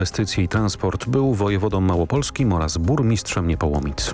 Inwestycje i transport był wojewodą małopolskim oraz burmistrzem Niepołomic.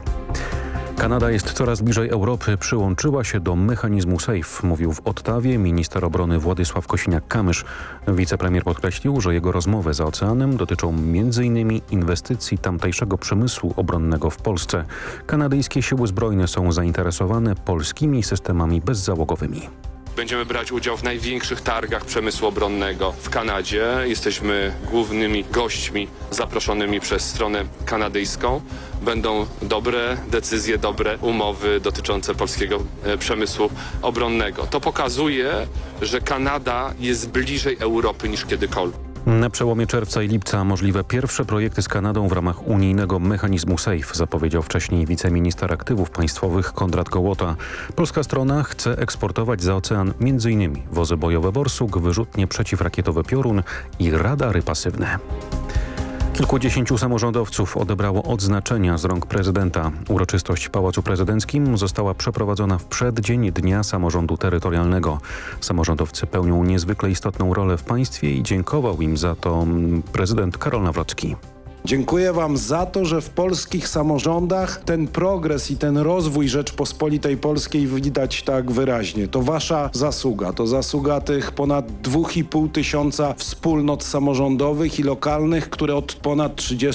Kanada jest coraz bliżej Europy, przyłączyła się do mechanizmu SAFE, mówił w Ottawie minister obrony Władysław Kosiniak-Kamysz. Wicepremier podkreślił, że jego rozmowy za oceanem dotyczą m.in. inwestycji tamtejszego przemysłu obronnego w Polsce. Kanadyjskie siły zbrojne są zainteresowane polskimi systemami bezzałogowymi. Będziemy brać udział w największych targach przemysłu obronnego w Kanadzie. Jesteśmy głównymi gośćmi zaproszonymi przez stronę kanadyjską. Będą dobre decyzje, dobre umowy dotyczące polskiego przemysłu obronnego. To pokazuje, że Kanada jest bliżej Europy niż kiedykolwiek. Na przełomie czerwca i lipca możliwe pierwsze projekty z Kanadą w ramach unijnego mechanizmu SAFE, zapowiedział wcześniej wiceminister aktywów państwowych Konrad Gołota. Polska strona chce eksportować za ocean m.in. wozy bojowe Borsuk, wyrzutnie przeciwrakietowe Piorun i radary pasywne. Kilkudziesięciu samorządowców odebrało odznaczenia z rąk prezydenta. Uroczystość w Pałacu Prezydenckim została przeprowadzona w przeddzień Dnia Samorządu Terytorialnego. Samorządowcy pełnią niezwykle istotną rolę w państwie i dziękował im za to prezydent Karol Nawrocki. Dziękuję Wam za to, że w polskich samorządach ten progres i ten rozwój Rzeczpospolitej Polskiej widać tak wyraźnie. To Wasza zasługa, to zasługa tych ponad 2,5 tysiąca wspólnot samorządowych i lokalnych, które od ponad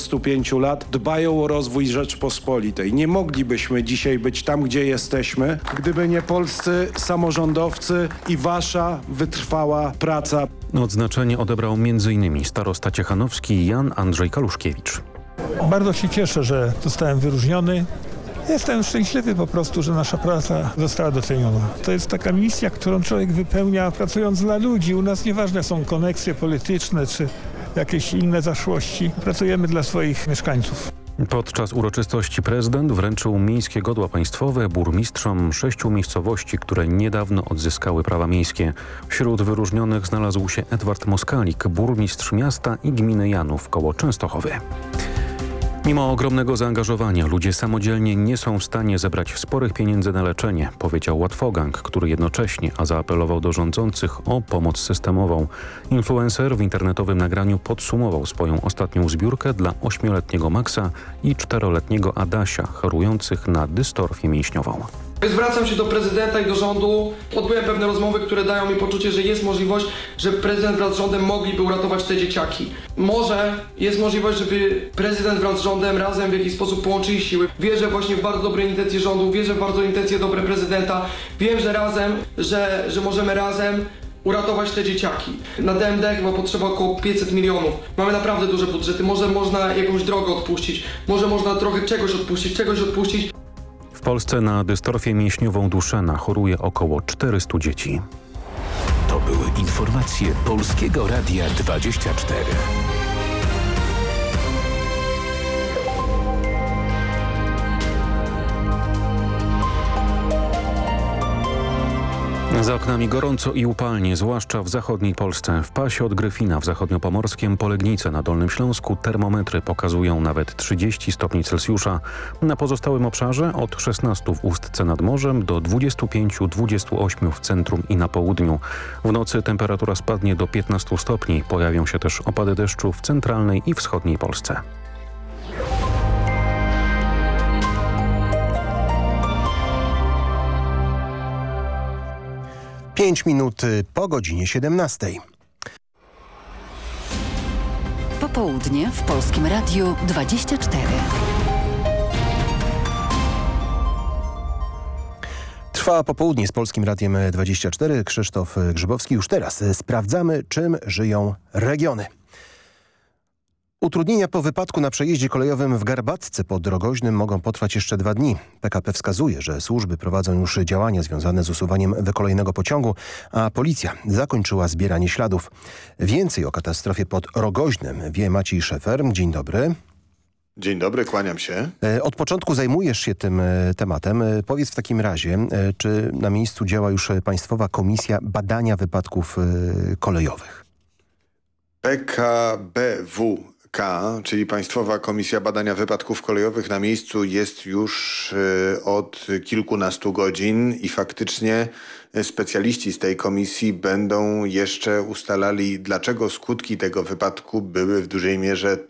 35 lat dbają o rozwój Rzeczpospolitej. Nie moglibyśmy dzisiaj być tam, gdzie jesteśmy, gdyby nie polscy samorządowcy i Wasza wytrwała praca. Odznaczenie odebrał m.in. starosta ciechanowski Jan Andrzej Kaluszkiewicz. Bardzo się cieszę, że zostałem wyróżniony. Jestem szczęśliwy po prostu, że nasza praca została doceniona. To jest taka misja, którą człowiek wypełnia pracując dla ludzi. U nas nieważne są koneksje polityczne czy jakieś inne zaszłości. Pracujemy dla swoich mieszkańców. Podczas uroczystości prezydent wręczył miejskie godła państwowe burmistrzom 6 miejscowości, które niedawno odzyskały prawa miejskie. Wśród wyróżnionych znalazł się Edward Moskalik, burmistrz miasta i gminy Janów koło Częstochowy. Mimo ogromnego zaangażowania ludzie samodzielnie nie są w stanie zebrać sporych pieniędzy na leczenie, powiedział Łatwogang, który jednocześnie zaapelował do rządzących o pomoc systemową. Influencer w internetowym nagraniu podsumował swoją ostatnią zbiórkę dla 8-letniego Maxa i 4-letniego Adasia, chorujących na dystorfię mięśniową. Zwracam się do prezydenta i do rządu. Odbyłem pewne rozmowy, które dają mi poczucie, że jest możliwość, że prezydent wraz z rządem mogliby uratować te dzieciaki. Może jest możliwość, żeby prezydent wraz z rządem razem w jakiś sposób połączyli siły. Wierzę właśnie w bardzo dobre intencje rządu, wierzę w bardzo intencje dobre prezydenta. Wiem, że razem, że możemy razem uratować te dzieciaki. Na DMD chyba potrzeba około 500 milionów. Mamy naprawdę duże budżety. Może można jakąś drogę odpuścić. Może można trochę czegoś odpuścić. W Polsce na dystorfię mięśniową Duchenne choruje około 400 dzieci. To były informacje Polskiego Radia 24. Za oknami gorąco i upalnie, zwłaszcza w zachodniej Polsce. W pasie od Gryfina w zachodniopomorskiem po Legnicę na Dolnym Śląsku termometry pokazują nawet 30 stopni Celsjusza. Na pozostałym obszarze od 16 w Ustce nad morzem do 25-28 w centrum i na południu. W nocy temperatura spadnie do 15 stopni. Pojawią się też opady deszczu w centralnej i wschodniej Polsce. Pięć minut po godzinie 17. Popołudnie w Polskim Radiu 24. Trwa popołudnie z Polskim Radiem 24. Krzysztof Grzybowski. Już teraz sprawdzamy, czym żyją regiony. Utrudnienia po wypadku na przejeździe kolejowym w Garbatce pod Rogoźnem mogą potrwać jeszcze 2 dni. PKP wskazuje, że służby prowadzą już działania związane z usuwaniem wykolejnego pociągu, a policja zakończyła zbieranie śladów. Więcej o katastrofie pod Rogoźnem wie Maciej Szefer. Dzień dobry. Dzień dobry, kłaniam się. Od początku zajmujesz się tym tematem. Powiedz w takim razie, czy na miejscu działa już Państwowa Komisja Badania Wypadków Kolejowych? PKBW, czyli Państwowa Komisja Badania Wypadków Kolejowych, na miejscu jest już od kilkunastu godzin i faktycznie specjaliści z tej komisji będą jeszcze ustalali, dlaczego skutki tego wypadku były w dużej mierze